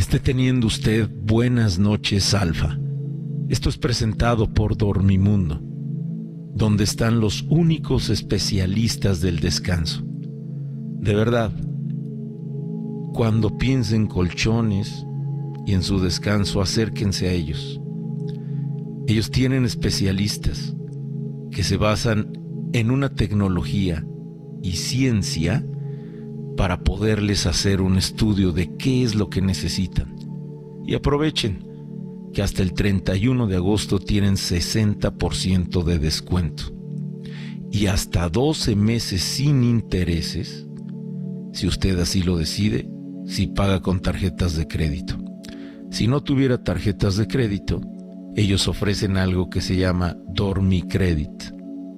Esté teniendo usted buenas noches, Alfa. Esto es presentado por Dormimundo, donde están los únicos especialistas del descanso. De verdad, cuando piensen en colchones y en su descanso, acérquense a ellos. Ellos tienen especialistas que se basan en una tecnología y ciencia para poderles hacer un estudio de qué es lo que necesitan. Y aprovechen que hasta el 31 de agosto tienen 60% de descuento y hasta 12 meses sin intereses, si usted así lo decide, si paga con tarjetas de crédito. Si no tuviera tarjetas de crédito, ellos ofrecen algo que se llama DormiCredit.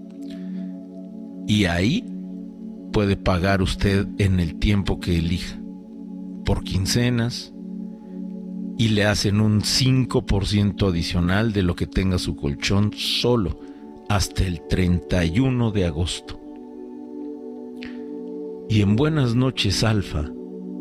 Y ahí puede pagar usted en el tiempo que elija, por quincenas, y le hacen un 5% adicional de lo que tenga su colchón solo hasta el 31 de agosto. Y en Buenas noches, Alfa,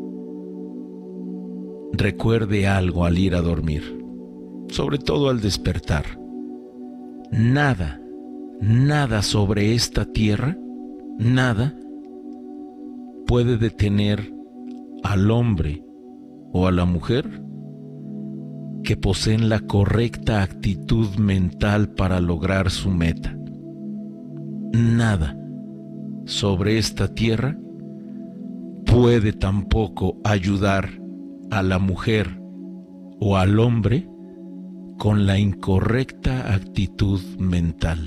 recuerde algo al ir a dormir, sobre todo al despertar. Nada sobre esta tierra, nada puede detener al hombre o a la mujer que poseen la correcta actitud mental para lograr su meta. Nada sobre esta tierra puede tampoco ayudar a la mujer o al hombre con la incorrecta actitud mental.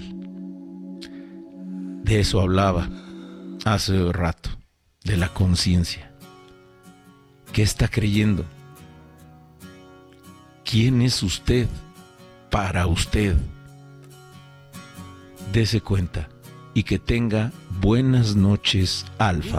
De eso hablaba hace rato, de la conciencia. ¿Qué está creyendo? ¿Quién es usted para usted? Dese cuenta y que tenga buenas noches, Alfa.